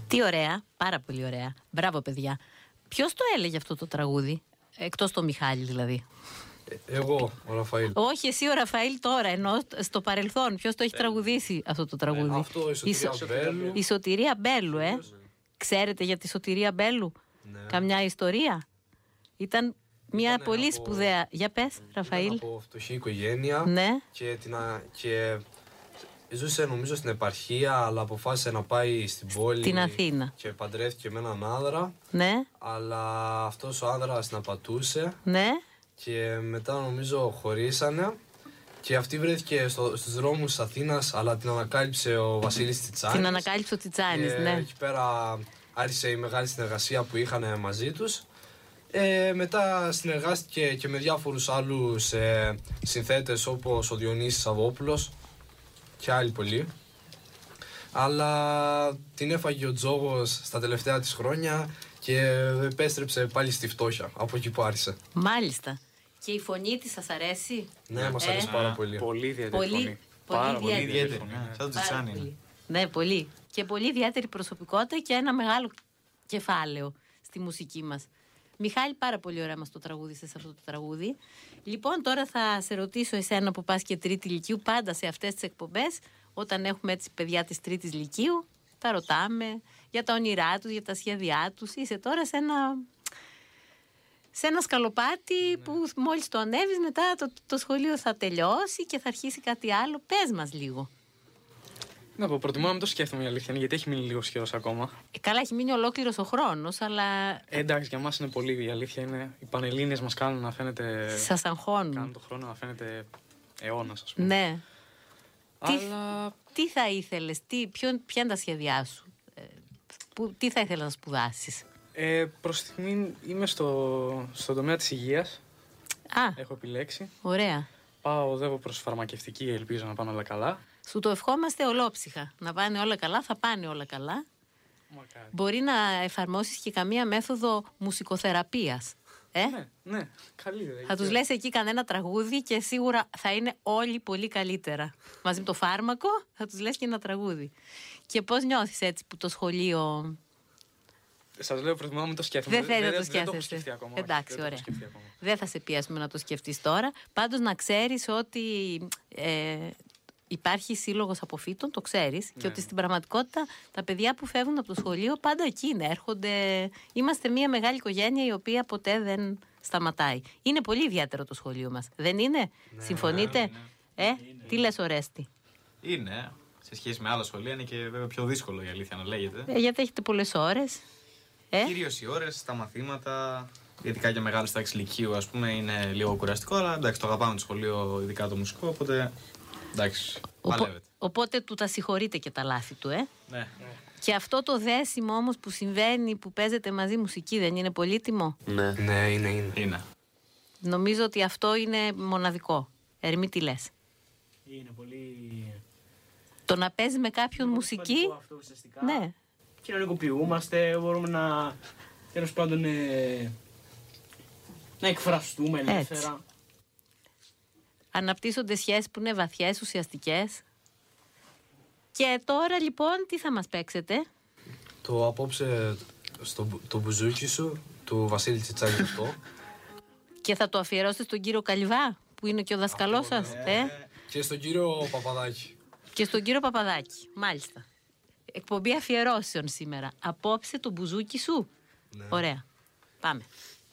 Τι ωραία, πάρα πολύ ωραία. Μπράβο, παιδιά. Ποιος το έλεγε αυτό το τραγούδι, εκτός το Μιχάλη δηλαδή? Εγώ, ο Ραφαήλ. Όχι, εσύ ο Ραφαήλ τώρα, ενώ στο παρελθόν. Ποιος το έχει τραγουδήσει αυτό το τραγούδι? Αυτό, η Σωτηρία Μπέλου. Η Σωτηρία Μπέλου, Ξέρετε για τη Σωτηρία Μπέλου? Ναι. Καμιά ιστορία? Ήταν μια πολύ σπουδαία. Για πες, Ραφαήλ. Ήταν από φτωχή οικογένεια. Ναι. Και ζούσε νομίζω στην επαρχία, αλλά αποφάσισε να πάει στην πόλη. Στην Αθήνα. Και παντρεύτηκε με έναν άνδρα. Ναι. Αλλά αυτός ο άνδρας την απατούσε. Ναι. Και μετά νομίζω χωρίσανε. Και αυτή βρέθηκε στους δρόμους της Αθήνας, αλλά την ανακάλυψε ο Βασίλης Τσιτσάνης. Την ανακάλυψε ο Τσιτσάνης, ναι. Εκεί πέρα άρχισε η μεγάλη συνεργασία που είχαν μαζί τους. Μετά συνεργάστηκε και με διάφορους άλλους συνθέτες, όπως ο Διονύσης Σαββόπουλος και άλλοι πολλοί. Αλλά την έφαγε ο τζόγος στα τελευταία της χρόνια και επέστρεψε πάλι στη φτώχεια από εκεί που άρχισε. Μάλιστα. Και η φωνή της σας αρέσει? Ναι, μας αρέσει πάρα πολύ. Πολύ ιδιαίτερη φωνή. Πολύ ιδιαίτερη. Σαν το Τσιτσάνι. Ναι, πολύ. Και πολύ ιδιαίτερη προσωπικότητα και ένα μεγάλο κεφάλαιο στη μουσική μας. Μιχάλη, πάρα πολύ ωραία μας το τραγούδισες αυτό το τραγούδι. Λοιπόν, τώρα θα σε ρωτήσω εσένα που πας και τρίτη λυκείου, πάντα σε αυτές τις εκπομπές, όταν έχουμε έτσι παιδιά της τρίτης λυκείου, τα ρωτάμε για τα όνειρά τους, για τα σχέδιά τους. Είσαι τώρα σε ένα σκαλοπάτι που μόλις το ανέβεις, μετά το σχολείο θα τελειώσει και θα αρχίσει κάτι άλλο. Πες μας λίγο. Να πω, προτιμώ να μην το σκέφτομαι, η αλήθεια είναι, γιατί έχει μείνει λίγο καιρός ακόμα. Καλά, έχει μείνει ολόκληρος ο χρόνος, αλλά. Εντάξει, για μας είναι πολύ. Η αλήθεια είναι, οι Πανελλήνιες μας κάνουν να φαίνεται. Σας αγχώνουν. Κάνουν το χρόνο να φαίνεται αιώνας, ας πούμε. Ναι. Αλλά. Τι θα ήθελες, ποια είναι τα σχέδιά σου, τι θα ήθελες να σπουδάσεις? Προς τη στιγμή είμαι στο τομέα της υγείας. Έχω επιλέξει. Ωραία. Οδεύω προς φαρμακευτική, ελπίζω να πάνε όλα καλά. Σου το ευχόμαστε ολόψυχα. Να πάνε όλα καλά, θα πάνε όλα καλά. Μακάρι. Μπορεί να εφαρμόσεις και καμία μέθοδο μουσικοθεραπείας. Ναι, καλή ιδέα. Θα τους λες εκεί κανένα τραγούδι και σίγουρα θα είναι όλοι πολύ καλύτερα. Μαζί με το φάρμακο θα τους λες και ένα τραγούδι. Και πώς νιώθεις έτσι που το σχολείο... Σας λέω, προτιμώ να μην το σκέφτομαι. Δεν θέλει να το σκέφτεσαι. Δεν το έχω σκεφτεί ακόμα. Εντάξει, ωραία. Δεν θα σε πιέσουμε να το σκεφτείς τώρα. Πάντως να ξέρεις ότι υπάρχει σύλλογος αποφύτων, το ξέρεις, και ότι στην πραγματικότητα τα παιδιά που φεύγουν από το σχολείο πάντα εκεί είναι, έρχονται. Είμαστε μια μεγάλη οικογένεια η οποία ποτέ δεν σταματάει. Είναι πολύ ιδιαίτερο το σχολείο μας. Δεν είναι? Συμφωνείτε? Τι λες, Ορέστη? Είναι. Σε σχέση με άλλα σχολεία είναι και βέβαια πιο δύσκολο, η αλήθεια να λέγεται. Γιατί έχετε πολλές ώρες. Κυρίως οι ώρες, τα μαθήματα, ειδικά για μεγάλες τάξεις λυκείου, ας πούμε, είναι λίγο κουραστικό, αλλά εντάξει, το αγαπάμε το σχολείο, ειδικά το μουσικό, οπότε εντάξει, παλεύεται. Οπότε του τα συγχωρείτε και τα λάθη του, Ναι. Και αυτό το δέσιμο όμως που συμβαίνει, που παίζετε μαζί μουσική, δεν είναι πολύτιμο? Ναι, είναι. Νομίζω ότι αυτό είναι μοναδικό. Ερμή, τι λες? Είναι πολύ... Το να παίζει με κάποιον μουσική. Αυτό ουσιαστικά. Ναι. Κοινωνικοποιούμαστε, μπορούμε να, τέλος πάντων, να εκφραστούμε ελεύθερα. Αναπτύσσονται σχέσεις που είναι βαθιές, ουσιαστικές. Και τώρα λοιπόν τι θα μας παίξετε? Το απόψε το μπουζούκι σου, του Βασίλη Τσιτσάνη αυτό. Και θα το αφιερώσετε στον κύριο Καλυβά, που είναι και ο δασκαλός σας, Και στον κύριο Παπαδάκη. Και στον κύριο Παπαδάκη, μάλιστα. Εκπομπή αφιερώσεων σήμερα. Απόψε το μπουζούκι σου. Ναι. Ωραία. Πάμε.